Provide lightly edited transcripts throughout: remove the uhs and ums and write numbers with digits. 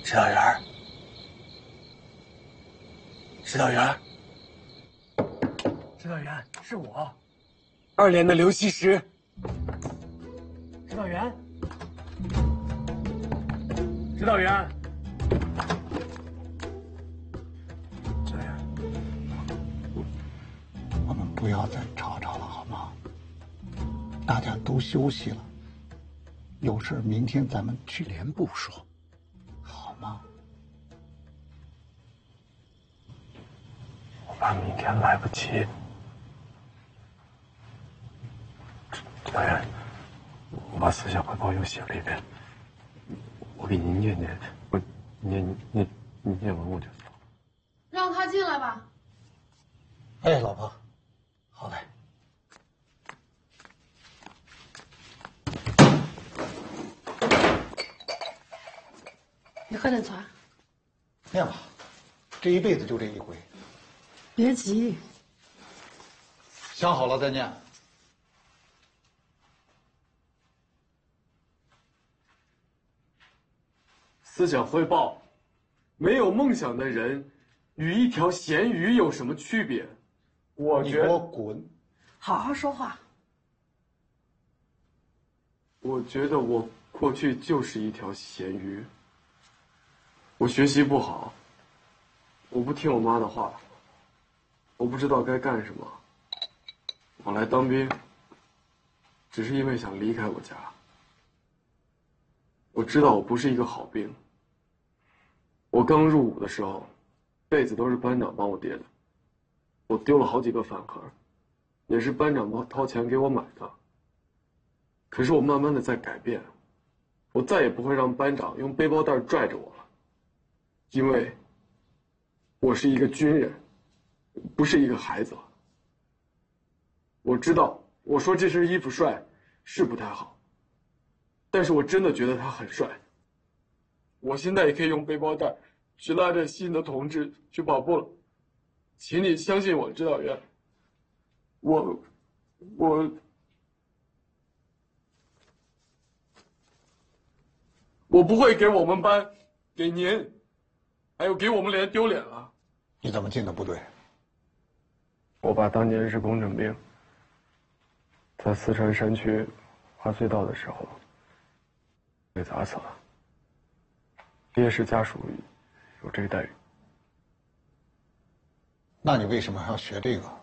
指导员，指导员，指导员，是我，2连的刘希石。指导员，指导员，指导员， 我们不要再吵吵了，好吗？大家都休息了，有事明天咱们去连部说，好吗？ 我怕明天来不及。指导员，我把思想汇报又写了一遍，我给您念念，你念完我就走。 让他进来吧。 哎，老婆，好嘞。 你喝点茶。 念吧，这一辈子就这一回。 别急。 想好了再念。 思想汇报：没有梦想的人，与一条咸鱼有什么区别？ 你给我滚！ 好好说话。 我觉得我过去就是一条咸鱼。我学习不好，我不听我妈的话，我不知道该干什么。我来当兵，只是因为想离开我家。我知道我不是一个好兵。我刚入伍的时候，被子都是班长帮我叠的，我丢了好几个饭盒，也是班长掏钱给我买的。可是我慢慢的在改变，我再也不会让班长用背包带拽着我了，因为我是一个军人，不是一个孩子了。我知道我说这身衣服帅是不太好，但是我真的觉得他很帅。我现在也可以用背包带去拉着新的同志去跑步了，请你相信我，指导员。我不会给我们班、给您，还有给我们连丢脸了。 你怎么进的部队？ 我爸当年是工程兵，在四川山区挖隧道的时候被砸死了。烈士家属有这个待遇。 那你为什么还要学这个？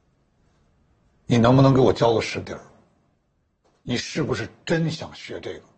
你能不能给我交个实底儿？你是不是真想学这个？